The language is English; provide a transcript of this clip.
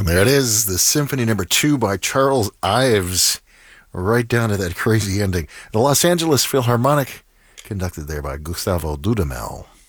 And there it is, the Symphony Number 2 by Charles Ives, right down to that crazy ending. The Los Angeles Philharmonic, conducted there by Gustavo Dudamel.